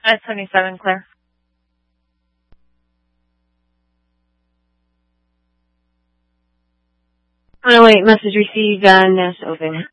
I-27 clear. Oh, wait, message received, Nest open.